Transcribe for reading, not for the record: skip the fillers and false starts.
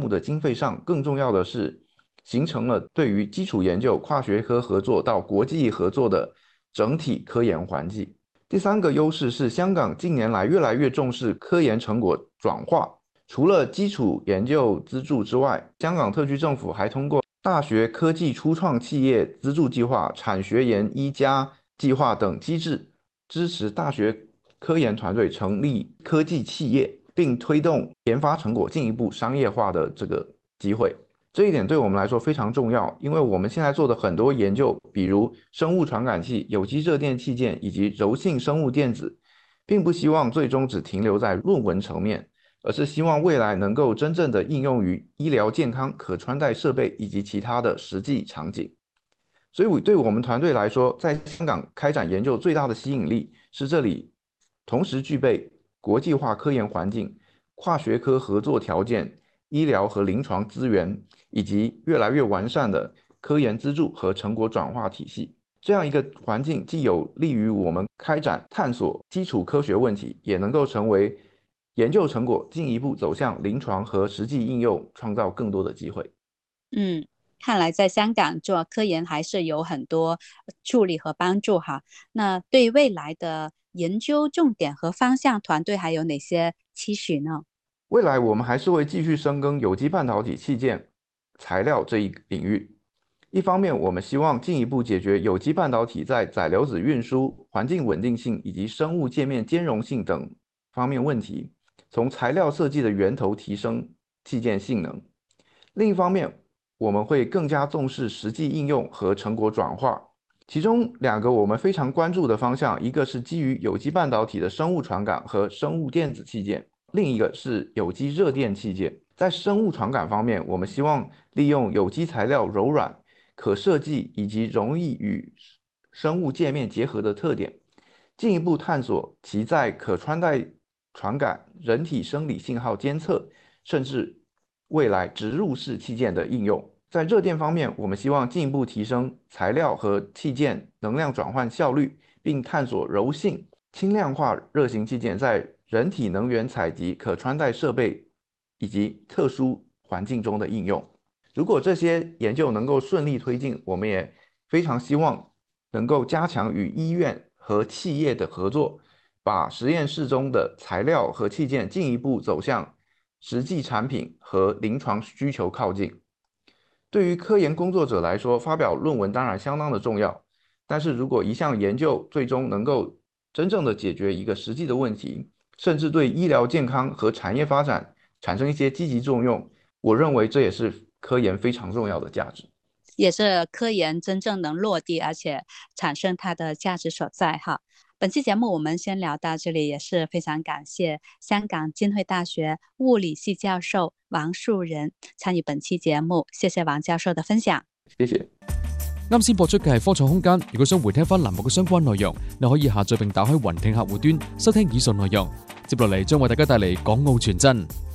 的经费上，更重要的是形成了对于基础研究、跨学科合作到国际合作的整体科研环境。第三个优势是香港近年来越来越重视科研成果转化。除了基础研究资助之外，香港特区政府还通过大学科技初创企业资助计划、产学研1+计划等机制，支持大学科研团队成立科技企业，并推动研发成果进一步商业化的这个机会。这一点对我们来说非常重要，因为我们现在做的很多研究，比如生物传感器、有机热电器件以及柔性生物电子，并不希望最终只停留在论文层面，而是希望未来能够真正的应用于医疗健康、可穿戴设备以及其他的实际场景。所以对我们团队来说，在香港开展研究最大的吸引力是这里同时具备国际化科研环境、跨学科合作条件、医疗和临床资源，以及越来越完善的科研资助和成果转化体系。这样一个环境既有利于我们开展探索基础科学问题，也能够成为研究成果进一步走向临床和实际应用，创造更多的机会。 看来在香港做科研还是有很多助力和帮助哈。那对未来的研究重点和方向，团队还有哪些期许呢？ 未来我们还是会继续深耕有机半导体器件材料这一领域。一方面，我们希望进一步解决有机半导体在载流子运输、环境稳定性以及生物界面兼容性等方面问题，从材料设计的源头提升器件性能。另一方面，我们会更加重视实际应用和成果转化。其中两个我们非常关注的方向，一个是基于有机半导体的生物传感和生物电子器件，另一个是有机热电器件。在生物传感方面，我们希望利用有机材料柔软、可设计以及容易与生物界面结合的特点，进一步探索其在可穿戴传感、人体生理信号监测，甚至未来植入式器件的应用。在热电方面，我们希望进一步提升材料和器件能量转换效率，并探索柔性、轻量化热型器件在人体能源采集、可穿戴设备以及特殊环境中的应用。如果这些研究能够顺利推进，我们也非常希望能够加强与医院和企业的合作，把实验室中的材料和器件进一步走向实际产品和临床需求靠近。对于科研工作者来说，发表论文当然相当的重要，但是如果一项研究最终能够真正的解决一个实际的问题，甚至对医疗健康和产业发展产生一些积极作用，我认为这也是科研非常重要的价值， 也是科研真正能落地而且产生它的价值所在哈。本期节目我们先聊到这里，也是非常感谢香港浸会大学物理系教授王树人参与本期節目，謝謝王教授嘅分享。 謝謝。 啱先播出嘅係科創空間，如果想回聽翻欄目嘅相關內容，你可以下載並打開雲聽客戶端收聽以上內容。接落嚟將為大家帶嚟港澳傳真。